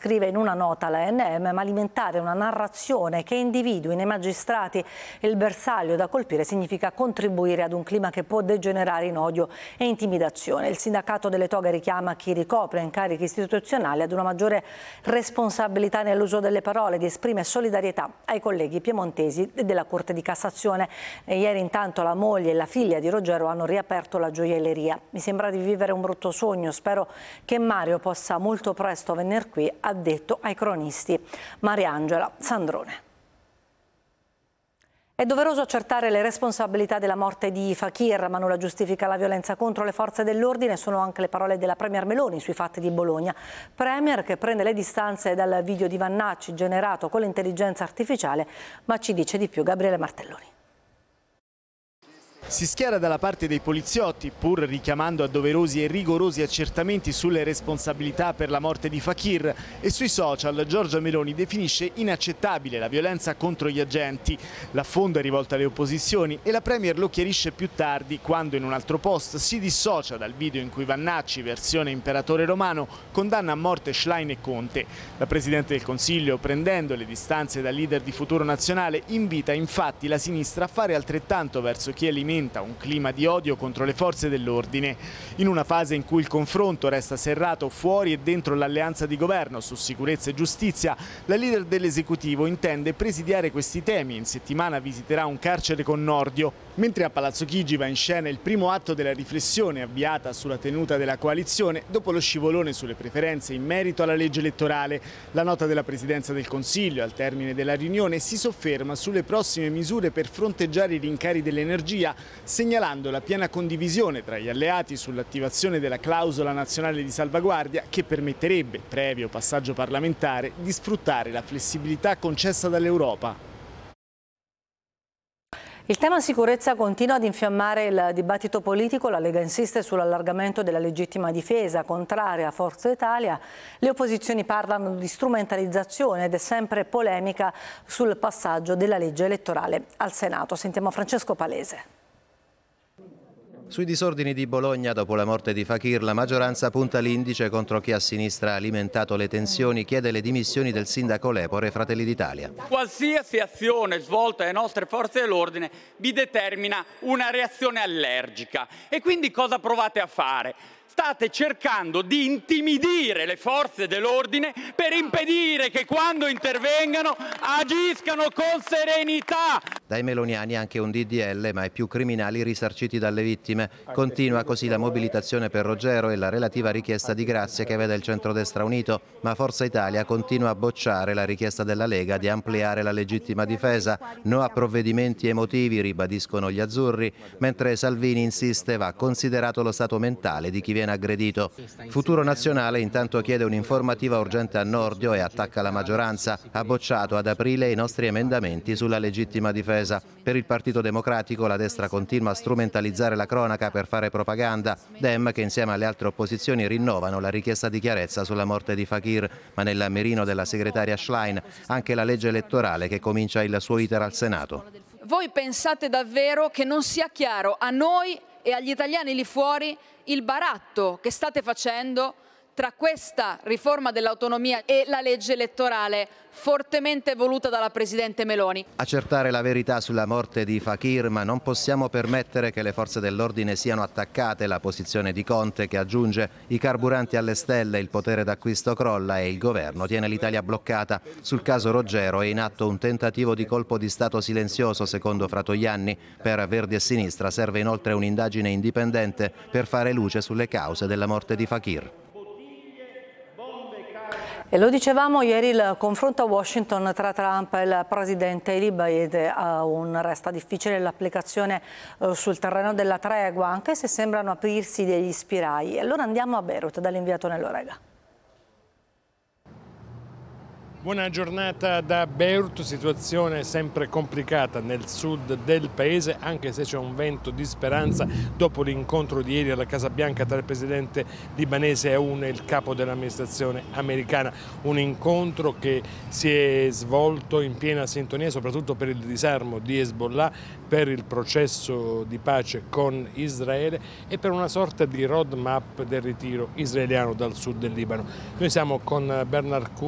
scrive in una nota l'ANM, ma alimentare una narrazione che individui nei magistrati il bersaglio da colpire significa contribuire ad un clima che può degenerare in odio e intimidazione. Il sindacato delle toghe richiama chi ricopre incarichi istituzionali ad una maggiore responsabilità nell'uso delle parole ed esprime solidarietà ai colleghi piemontesi della Corte di Cassazione. E ieri intanto la moglie e la figlia di Ruggero hanno riaperto la gioielleria. Mi sembra di vivere un brutto sogno, spero che Mario possa molto presto venire qui, ha detto ai cronisti Mariangela Sandrone. È doveroso accertare le responsabilità della morte di Fakir, ma nulla giustifica la violenza contro le forze dell'ordine, sono anche le parole della Premier Meloni sui fatti di Bologna. Premier che prende le distanze dal video di Vannacci generato con l'intelligenza artificiale, ma ci dice di più Gabriele Martelloni. Si schiera dalla parte dei poliziotti, pur richiamando a doverosi e rigorosi accertamenti sulle responsabilità per la morte di Fakir, e sui social Giorgia Meloni definisce inaccettabile la violenza contro gli agenti. L'affondo è rivolto alle opposizioni e la Premier lo chiarisce più tardi, quando in un altro post si dissocia dal video in cui Vannacci, versione imperatore romano, condanna a morte Schlein e Conte. La Presidente del Consiglio, prendendo le distanze dal leader di Futuro Nazionale, invita infatti la sinistra a fare altrettanto verso chi alimenta un clima di odio contro le forze dell'ordine. In una fase in cui il confronto resta serrato fuori e dentro l'alleanza di governo su sicurezza e giustizia, la leader dell'esecutivo intende presidiare questi temi e in settimana visiterà un carcere con Nordio, mentre a Palazzo Chigi va in scena il primo atto della riflessione avviata sulla tenuta della coalizione dopo lo scivolone sulle preferenze in merito alla legge elettorale. La nota della Presidenza del Consiglio al termine della riunione si sofferma sulle prossime misure per fronteggiare i rincari dell'energia, segnalando la piena condivisione tra gli alleati sull'attivazione della clausola nazionale di salvaguardia che permetterebbe, previo passaggio parlamentare, di sfruttare la flessibilità concessa dall'Europa. Il tema sicurezza continua ad infiammare il dibattito politico. La Lega insiste sull'allargamento della legittima difesa, contraria a Forza Italia. Le opposizioni parlano di strumentalizzazione ed è sempre polemica sul passaggio della legge elettorale al Senato. Sentiamo Francesco Palese. Sui disordini di Bologna dopo la morte di Fakir, la maggioranza punta l'indice contro chi a sinistra ha alimentato le tensioni, chiede le dimissioni del sindaco Lepore Fratelli d'Italia. Qualsiasi azione svolta dalle nostre forze dell'ordine vi determina una reazione allergica. E quindi cosa provate a fare? State cercando di intimidire le forze dell'ordine per impedire che quando intervengano agiscano con serenità. Dai meloniani anche un DDL, ma ai più criminali risarciti dalle vittime. Continua così la mobilitazione per Ruggero e la relativa richiesta di grazia che vede il centrodestra unito, ma Forza Italia continua a bocciare la richiesta della Lega di ampliare la legittima difesa. No a provvedimenti emotivi, ribadiscono gli azzurri, mentre Salvini insiste va considerato lo stato mentale di chi viene aggredito. Futuro Nazionale intanto chiede un'informativa urgente a Nordio e attacca la maggioranza. Ha bocciato ad aprile i nostri emendamenti sulla legittima difesa. Per il Partito Democratico la destra continua a strumentalizzare la cronaca per fare propaganda. Dem che insieme alle altre opposizioni rinnovano la richiesta di chiarezza sulla morte di Fakir, ma nel mirino della segretaria Schlein anche la legge elettorale che comincia il suo iter al Senato. Voi pensate davvero che non sia chiaro a noi e agli italiani lì fuori il baratto che state facendo tra questa riforma dell'autonomia e la legge elettorale fortemente voluta dalla Presidente Meloni? Accertare la verità sulla morte di Fakir, ma non possiamo permettere che le forze dell'ordine siano attaccate. La posizione di Conte che aggiunge i carburanti alle stelle, il potere d'acquisto crolla e il governo tiene l'Italia bloccata. Sul caso Ruggero è in atto un tentativo di colpo di Stato silenzioso secondo Fratoianni. Per Verdi e Sinistra serve inoltre un'indagine indipendente per fare luce sulle cause della morte di Fakir. E lo dicevamo ieri, il confronto a Washington tra Trump e il presidente libanese resta difficile l'applicazione sul terreno della tregua, anche se sembrano aprirsi degli spirai. E allora andiamo a Beirut dall'inviato Nello Rega. Buona giornata da Beirut, situazione sempre complicata nel sud del paese, anche se c'è un vento di speranza dopo l'incontro di ieri alla Casa Bianca tra il presidente libanese Aoun e il capo dell'amministrazione americana. Un incontro che si è svolto in piena sintonia soprattutto per il disarmo di Hezbollah, per il processo di pace con Israele e per una sorta di roadmap del ritiro israeliano dal sud del Libano. Noi siamo con Bernard